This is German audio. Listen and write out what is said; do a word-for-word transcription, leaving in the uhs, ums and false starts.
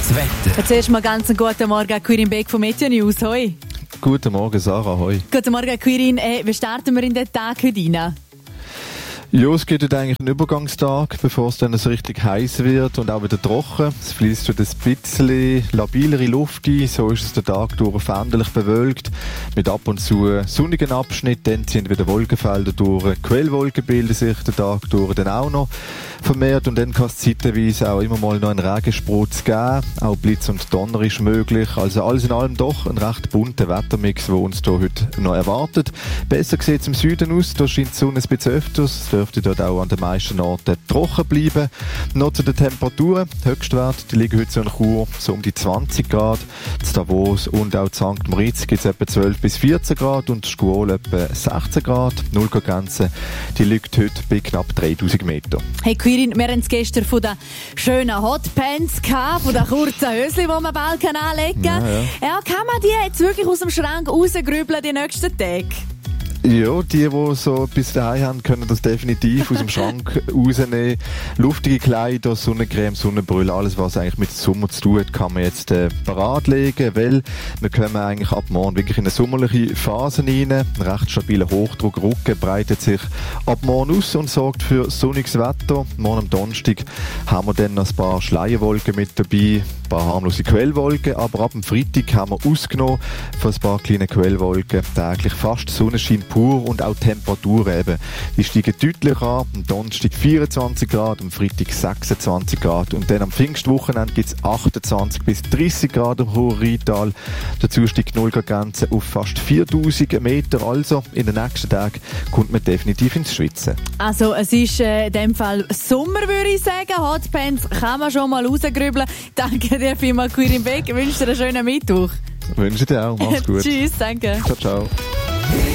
Das Wetter. Jetzt erst mal ganz einen guten Morgen, Quirin Beck von Meteo News. Hoi. Guten Morgen, Sarah. Hoi. Guten Morgen, Quirin. Äh, wie starten wir in den Tag heute rein? Ja, es geht heute eigentlich einen Übergangstag, bevor es dann so richtig heiß wird und auch wieder trocken. Es fließt wieder ein bisschen labilere Luft ein, so ist es der Tag durch veränderlich bewölkt, mit ab und zu sonnigen Abschnitten, dann ziehen wieder Wolkenfelder durch, Quellwolken bilden sich den Tag durch dann auch noch vermehrt und dann kann es zeitweise auch immer mal noch einen Regensprutz geben, auch Blitz und Donner ist möglich, also alles in allem doch ein recht bunter Wettermix, der uns hier heute noch erwartet. Besser sieht es im Süden aus, da scheint die Sonne ein bisschen öfters, es dürfte dort auch an den meisten Orten trocken bleiben. Noch zu den Temperaturen, Höchstwerte, die liegen heute so in Chur so um die zwanzig Grad, in Davos und auch in Sankt Moritz gibt es etwa zwölf bis vierzehn Grad und in Schkuol etwa sechzehn Grad. Die Nullgrenze, die liegt heute bei knapp dreitausend Meter. Hey Quirin, wir haben es gestern von den schönen Hotpants gehabt, von den kurzen Höschen, die man bald anlegen kann. Ja, ja. Ja, kann man die jetzt wirklich aus dem Schrank rausgrübeln die nächsten Tage? Ja, die, die so etwas daheim haben, können das definitiv aus dem Schrank rausnehmen. Luftige Kleider, Sonnencreme, Sonnenbrille, alles was eigentlich mit Sommer zu tun hat, kann man jetzt äh, parat legen, weil wir kommen eigentlich ab morgen wirklich in eine sommerliche Phase rein. Ein recht stabiler Hochdruckrücken breitet sich ab morgen aus und sorgt für sonniges Wetter. Morgen am Donnerstag haben wir dann noch ein paar Schleierwolken mit dabei, ein paar harmlose Quellwolken, aber ab dem Freitag haben wir ausgenommen von ein paar kleinen Quellwolken täglich fast Sonnenschein pur und auch Temperaturen eben. Die steigen deutlich an. Am Donnerstag vierundzwanzig Grad, am Freitag sechsundzwanzig Grad und dann am Pfingstwochenende gibt es achtundzwanzig bis dreißig Grad im Hoher-Rheintal. Dazu steigt die Nullgrenze auf fast viertausend Meter. Also in den nächsten Tagen kommt man definitiv ins Schwitzen. Also es ist äh, in dem Fall Sommer, würde ich sagen. Hotpants kann man schon mal rausgrübeln. Danke dir vielmals, Quirin Beck. Ich wünsche dir einen schönen Mittwoch. Wünsche dir auch. Mach's gut. Tschüss, danke. Ciao, ciao.